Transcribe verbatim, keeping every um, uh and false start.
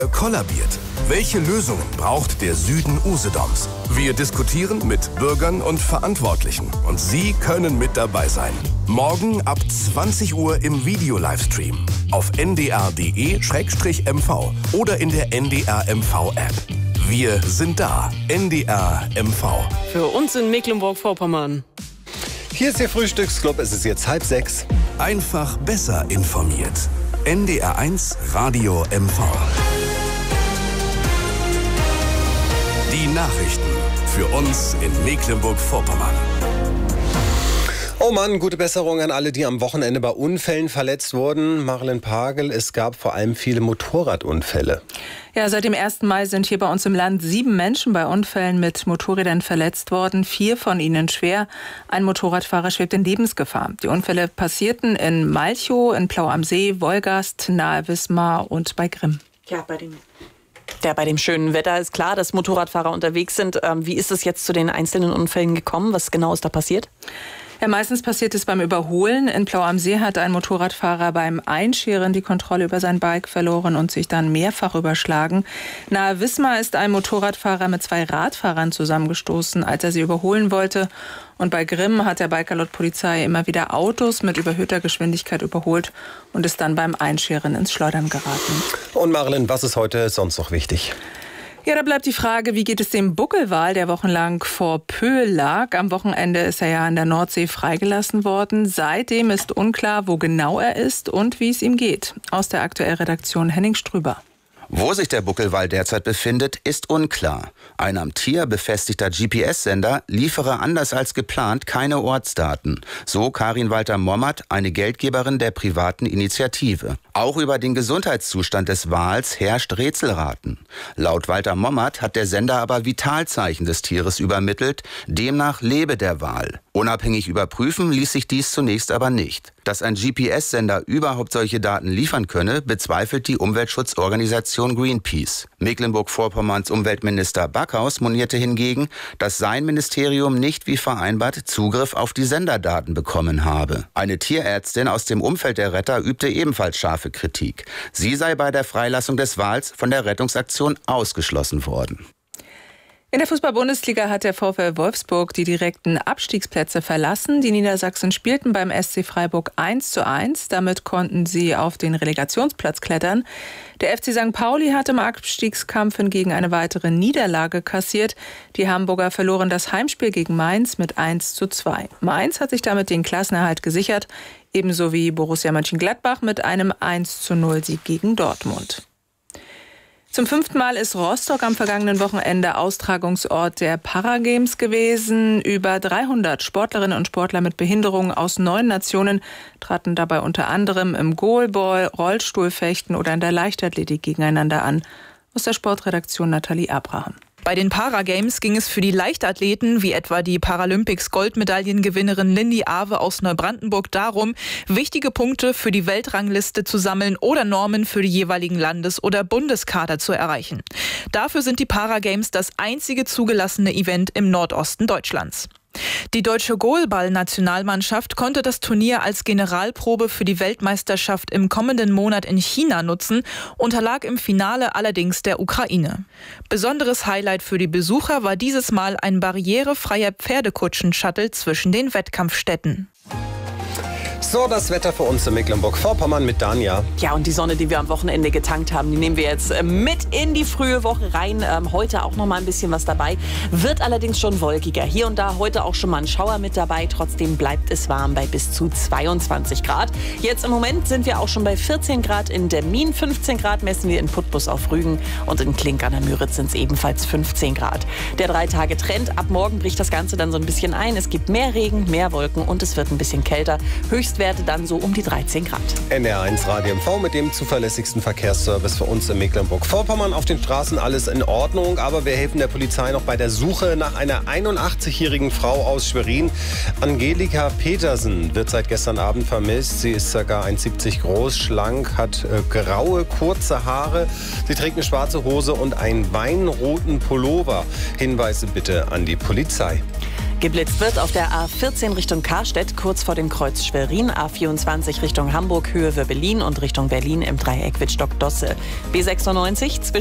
Kollabiert. Welche Lösungen braucht der Süden Usedoms? Wir diskutieren mit Bürgern und Verantwortlichen und Sie können mit dabei sein. Morgen ab zwanzig Uhr im Video-Livestream auf n d r punkt d e slash m v oder in der N D R M V-App. Wir sind da. N D R M V. Für uns in Mecklenburg-Vorpommern. Hier ist Ihr Frühstücksclub. Es ist jetzt halb sechs. Einfach besser informiert. N D R eins Radio M V. Die Nachrichten für uns in Mecklenburg-Vorpommern. Oh Mann, gute Besserung an alle, die am Wochenende bei Unfällen verletzt wurden. Marilyn Pagel, es gab vor allem viele Motorradunfälle. Ja, seit dem ersten Mai sind hier bei uns im Land sieben Menschen bei Unfällen mit Motorrädern verletzt worden. Vier von ihnen schwer. Ein Motorradfahrer schwebt in Lebensgefahr. Die Unfälle passierten in Malchow, in Plau am See, Wolgast, nahe Wismar und bei Grimm. Ja, bei dem Ja, bei dem schönen Wetter ist klar, dass Motorradfahrer unterwegs sind. Ähm, wie ist es jetzt zu den einzelnen Unfällen gekommen? Was genau ist da passiert? Ja, meistens passiert es beim Überholen. In Plau am See hat ein Motorradfahrer beim Einscheren die Kontrolle über sein Bike verloren und sich dann mehrfach überschlagen. Nahe Wismar ist ein Motorradfahrer mit zwei Radfahrern zusammengestoßen, als er sie überholen wollte. Und bei Grimm hat der Biker laut Polizei immer wieder Autos mit überhöhter Geschwindigkeit überholt und ist dann beim Einscheren ins Schleudern geraten. Und Marilyn, was ist heute sonst noch wichtig? Ja, da bleibt die Frage, wie geht es dem Buckelwal, der wochenlang vor Pöhl lag? Am Wochenende ist er ja an der Nordsee freigelassen worden. Seitdem ist unklar, wo genau er ist und wie es ihm geht. Aus der Aktuell-Redaktion Henning Strüber. Wo sich der Buckelwal derzeit befindet, ist unklar. Ein am Tier befestigter G P S-Sender liefere anders als geplant keine Ortsdaten. So Karin Walter-Mommert, eine Geldgeberin der privaten Initiative. Auch über den Gesundheitszustand des Wals herrscht Rätselraten. Laut Walter-Mommert hat der Sender aber Vitalzeichen des Tieres übermittelt. Demnach lebe der Wal. Unabhängig überprüfen ließ sich dies zunächst aber nicht. Dass ein G P S-Sender überhaupt solche Daten liefern könne, bezweifelt die Umweltschutzorganisation Greenpeace. Mecklenburg-Vorpommerns Umweltminister Backhaus monierte hingegen, dass sein Ministerium nicht wie vereinbart Zugriff auf die Senderdaten bekommen habe. Eine Tierärztin aus dem Umfeld der Retter übte ebenfalls scharfe Kritik. Sie sei bei der Freilassung des Wals von der Rettungsaktion ausgeschlossen worden. In der Fußball-Bundesliga hat der VfL Wolfsburg die direkten Abstiegsplätze verlassen. Die Niedersachsen spielten beim S C Freiburg eins zu eins. Damit konnten sie auf den Relegationsplatz klettern. Der F C Sankt Pauli hat im Abstiegskampf hingegen eine weitere Niederlage kassiert. Die Hamburger verloren das Heimspiel gegen Mainz mit eins zu zwei. Mainz hat sich damit den Klassenerhalt gesichert, ebenso wie Borussia Mönchengladbach mit einem eins zu null Sieg gegen Dortmund. Zum fünften Mal ist Rostock am vergangenen Wochenende Austragungsort der Paragames gewesen. Über dreihundert Sportlerinnen und Sportler mit Behinderungen aus neun Nationen traten dabei unter anderem im Goalball, Rollstuhlfechten oder in der Leichtathletik gegeneinander an. Aus der Sportredaktion Nathalie Abraham. Bei den Paragames ging es für die Leichtathleten, wie etwa die Paralympics-Goldmedaillengewinnerin Lindy Awe aus Neubrandenburg, darum, wichtige Punkte für die Weltrangliste zu sammeln oder Normen für die jeweiligen Landes- oder Bundeskader zu erreichen. Dafür sind die Paragames das einzige zugelassene Event im Nordosten Deutschlands. Die deutsche Goalball-Nationalmannschaft konnte das Turnier als Generalprobe für die Weltmeisterschaft im kommenden Monat in China nutzen, unterlag im Finale allerdings der Ukraine. Besonderes Highlight für die Besucher war dieses Mal ein barrierefreier Pferdekutschen-Shuttle zwischen den Wettkampfstätten. So, das Wetter für uns in Mecklenburg-Vorpommern mit Danja. Ja, und die Sonne, die wir am Wochenende getankt haben, die nehmen wir jetzt mit in die frühe Woche rein. Ähm, heute auch noch mal ein bisschen was dabei. Wird allerdings schon wolkiger. Hier und da heute auch schon mal ein Schauer mit dabei. Trotzdem bleibt es warm bei bis zu zweiundzwanzig Grad. Jetzt im Moment sind wir auch schon bei vierzehn Grad in Demmin. fünfzehn Grad messen wir in Putbus auf Rügen. Und in Klink an der Müritz sind es ebenfalls fünfzehn Grad. Der Drei-Tage-Trend. Ab morgen bricht das Ganze dann so ein bisschen ein. Es gibt mehr Regen, mehr Wolken und es wird ein bisschen kälter. Höchstwerte dann so um die dreizehn Grad. N R eins Radio M V mit dem zuverlässigsten Verkehrsservice für uns in Mecklenburg-Vorpommern. Auf den Straßen alles in Ordnung, aber wir helfen der Polizei noch bei der Suche nach einer einundachtzig-jährigen Frau aus Schwerin. Angelika Petersen wird seit gestern Abend vermisst. Sie ist ca. eins Komma siebzig groß, schlank, hat äh, graue, kurze Haare. Sie trägt eine schwarze Hose und einen weinroten Pullover. Hinweise bitte an die Polizei. Geblitzt wird auf der A vierzehn Richtung Karstedt, kurz vor dem Kreuz Schwerin, A vierundzwanzig Richtung Hamburg, Höhe Würbelin und Richtung Berlin im Dreieck Wittstock-Dosse. B sechsundneunzig zwischen